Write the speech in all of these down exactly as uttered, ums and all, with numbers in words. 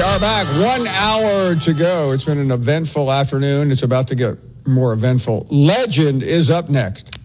are back. One hour to go. It's been an eventful afternoon. It's about to get more eventful. Legend is up next.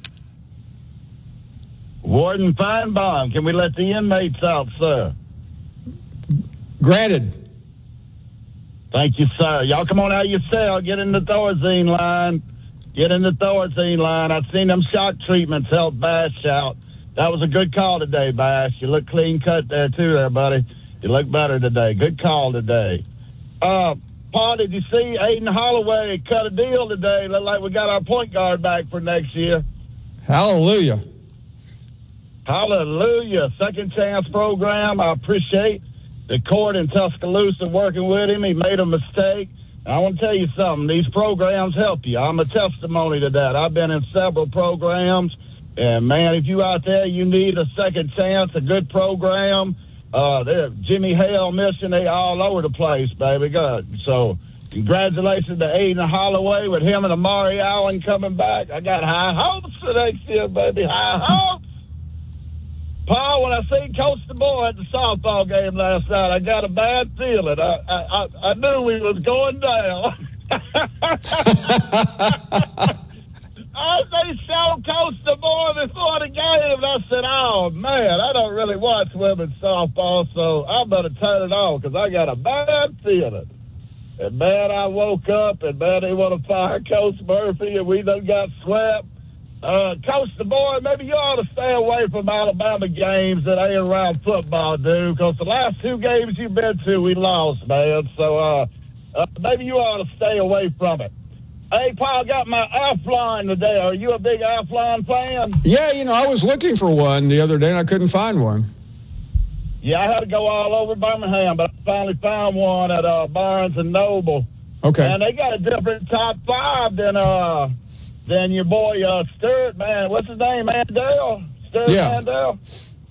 Warden Feinbaum, can we let the inmates out, sir? Granted. Thank you, sir. Y'all come on out of your cell. Get in the Thorazine line. Get in the Thorazine line. I've seen them shock treatments help Bash out. That was a good call today, Bash. You look clean cut there, too, there, buddy. You look better today. Good call today. Uh, Paul, did you see Aiden Holloway cut a deal today? Look like we got our point guard back for next year. Hallelujah. Hallelujah. Second chance program. I appreciate the court in Tuscaloosa working with him. He made a mistake. I want to tell you something. These programs help you. I'm a testimony to that. I've been in several programs. And, man, if you out there, you need a second chance, a good program. Uh, Jimmy Hale mission, they all over the place, baby. Good. So, congratulations to Aiden Holloway with him and Amari Allen coming back. I got high hopes for next year, baby. High hopes. Paul, when I seen Coach DeBoer at the softball game last night, I got a bad feeling. I I, I, I knew we was going down. I they showed Coach DeBoer before the game, and I said, oh, man, I don't really watch women's softball, so I better turn it on because I got a bad feeling. And, man, I woke up, and, man, they want to fire Coach Murphy, and we done got swept. Uh, Coach DeBoer, maybe you ought to stay away from Alabama games that ain't around football, dude, because the last two games you've been to, we lost, man. So uh, uh, maybe you ought to stay away from it. Hey, Paul, got my Athlon today. Are you a big Athlon fan? Yeah, you know, I was looking for one the other day, and I couldn't find one. Yeah, I had to go all over Birmingham, but I finally found one at uh, Barnes and Noble. Okay. And they got a different top five than uh than your boy uh, Sturt, man. What's his name, Mandel? Sturt yeah. Mandel?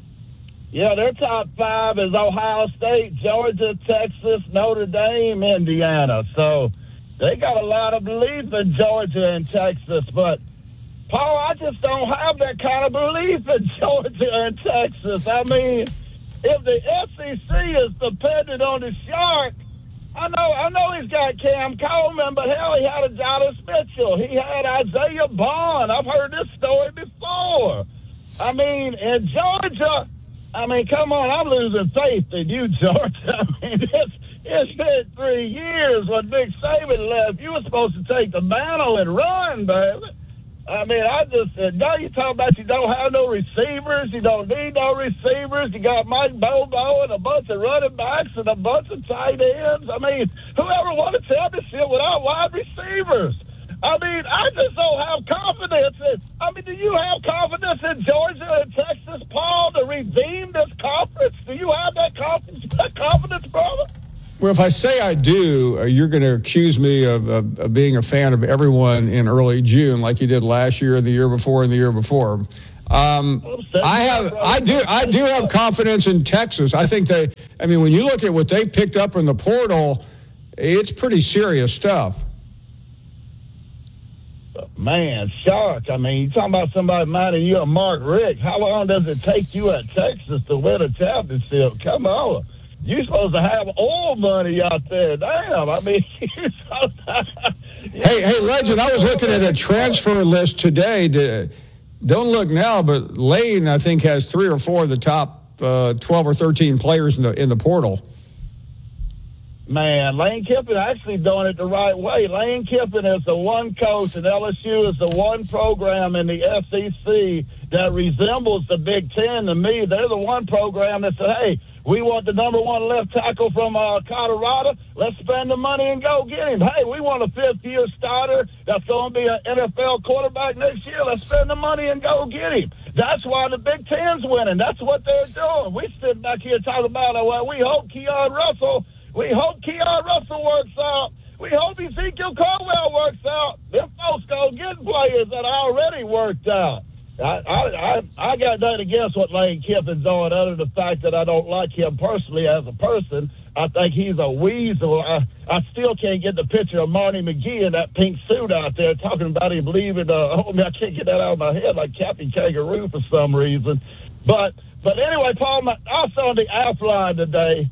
Yeah, their top five is Ohio State, Georgia, Texas, Notre Dame, Indiana. So they got a lot of belief in Georgia and Texas, but, Paul, I just don't have that kind of belief in Georgia and Texas. I mean, if the S E C is dependent on the Shark, I know I know he's got Cam Coleman, but, hell, he had a Jonas Mitchell. He had Isaiah Bond. I've heard this story before. I mean, in Georgia, I mean, come on, I'm losing faith in you, Georgia. I mean, it's, it's been three years when Big Saban left. You were supposed to take the mantle and run, baby. I mean, I just said, now you talking about you don't have no receivers. You don't need no receivers. You got Mike Bobo and a bunch of running backs and a bunch of tight ends. I mean, whoever won a championship without wide receivers? I mean, I just don't have confidence in, I mean, do you have confidence in Georgia and Texas, Paul, to redeem this conference? Do you have that confidence, that confidence, brother? Well, if I say I do, uh, you're going to accuse me of, of, of being a fan of everyone in early June, like you did last year, the year before, and the year before. Um, I have, I do, I do have confidence in Texas. I think they, I mean, when you look at what they picked up in the portal, it's pretty serious stuff. Man, Shark, I mean, you're talking about somebody minding you a Mark Richt. How long does it take you at Texas to win a championship? Come on. You're supposed to have oil money out there. Damn, I mean, you're supposed to Hey, hey, Legend, I was looking at a transfer list today. To, don't look now, but Lane, I think, has three or four of the top uh, twelve or thirteen players in the in the portal. Man, Lane Kiffin actually doing it the right way. Lane Kiffin is the one coach, and L S U is the one program in the S E C that resembles the Big Ten to me. They're the one program that said, hey, we want the number one left tackle from uh, Colorado. Let's spend the money and go get him. Hey, we want a fifth-year starter that's going to be an N F L quarterback next year. Let's spend the money and go get him. That's why the Big Ten's winning. That's what they're doing. We sit back here talking about, uh, well, we hope Keon Russell, we hope Keon Russell works out. We hope Ezekiel Caldwell works out. Them folks going to get players that already worked out. I, I, I got nothing against what Lane Kiffin's doing, other than the fact that I don't like him personally as a person. I think he's a weasel. I, I still can't get the picture of Marty McGee in that pink suit out there talking about him leaving. Uh, oh, I can't get that out of my head like Captain Kangaroo for some reason. But but anyway, Paul, also on the Athlon today,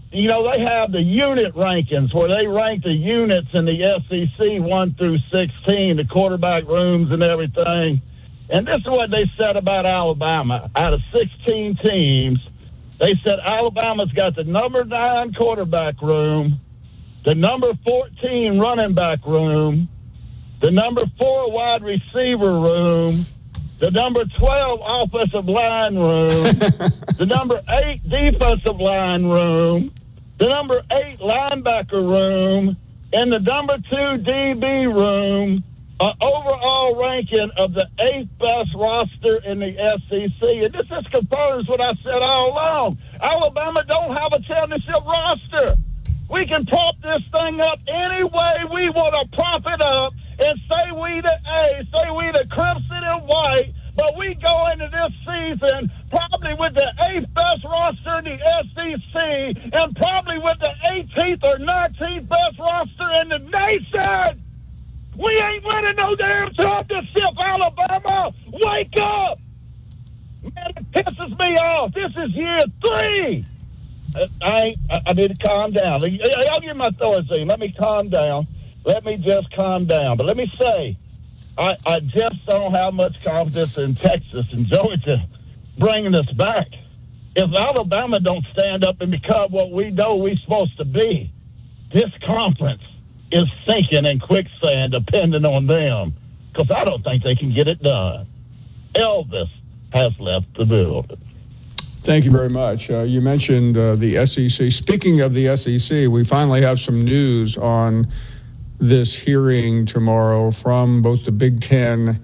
you know, they have the unit rankings where they rank the units in the S E C one through sixteen, the quarterback rooms and everything. And this is what they said about Alabama. Out of sixteen teams, they said Alabama's got the number nine quarterback room, the number fourteen running back room, the number four wide receiver room, the number twelve offensive line room, the number eight defensive line room, the number eight linebacker room, and the number two D B room, an overall ranking of the eighth best roster in the S E C. And this just confirms what I said all along. Alabama don't have a championship roster. We can prop this thing up any way we want to prop it up and say we the A, say we the crimson and white, but we go into this season probably with the eighth best roster in the S E C and probably with the eighteenth or nineteenth best roster in the nation. We ain't winning no damn championship, Alabama. Wake up. Man, it pisses me off. This is year three. I, I, I need to calm down. I'll give my thoughts in. Let me calm down. Let me just calm down. But let me say, I, I just don't have much confidence in Texas and Georgia bringing us back. If Alabama don't stand up and become what we know we're supposed to be, this conference is sinking in quicksand depending on them, because I don't think they can get it done. Elvis has left the building. Thank you very much. Uh, you mentioned uh, the S E C. Speaking of the S E C, we finally have some news on this hearing tomorrow from both the Big Ten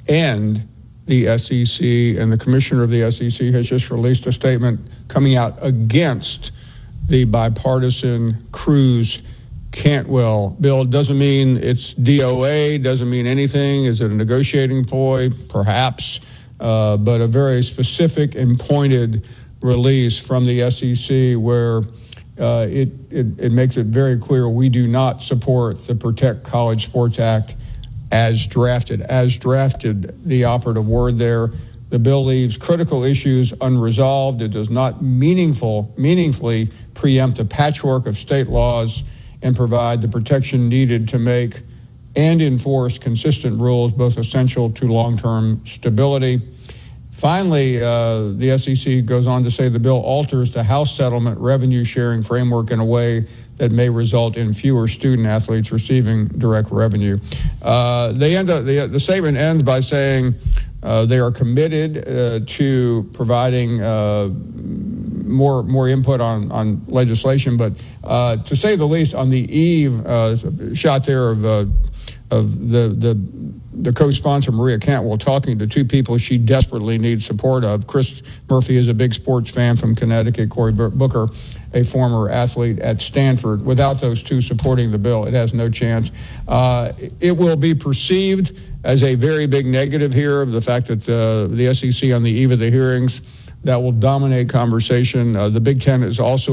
and the S E C, and the commissioner of the S E C has just released a statement coming out against the bipartisan Cruz Cantwell bill. Doesn't mean it's D O A, doesn't mean anything. Is it a negotiating ploy? Perhaps. Uh, but a very specific and pointed release from the S E C where uh, it, it, it makes it very clear we do not support the Protect College Sports Act as drafted. As drafted, the operative word there. The bill leaves critical issues unresolved. It does not meaningful, meaningfully preempt a patchwork of state laws and provide the protection needed to make and enforce consistent rules, both essential to long-term stability. Finally, uh, the S E C goes on to say the bill alters the House settlement revenue sharing framework in a way that may result in fewer student athletes receiving direct revenue. Uh, they end up, the, the statement ends by saying uh, they are committed uh, to providing uh, more more input on, on legislation, but uh, to say the least, on the eve, uh, shot there of uh, of the the the co-sponsor Maria Cantwell talking to two people she desperately needs support of. Chris Murphy is a big sports fan from Connecticut. Cory Booker, a former athlete at Stanford. Without those two supporting the bill, it has no chance. Uh, it will be perceived as a very big negative here of the fact that uh, the S E C on the eve of the hearings that will dominate conversation. Uh, the Big Ten is also